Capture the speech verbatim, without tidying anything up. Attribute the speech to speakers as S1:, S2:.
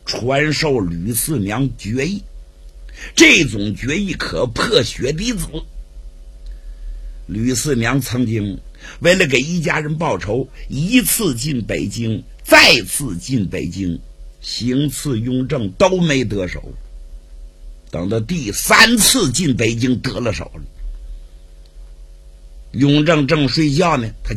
S1: 传授吕四娘绝艺。这种绝艺可破血滴子。吕四娘曾经为了给一家人报仇，一次进北京，再次进北京，行刺雍正都没得手。等到第三次进北京得了手了，雍正正睡觉呢，他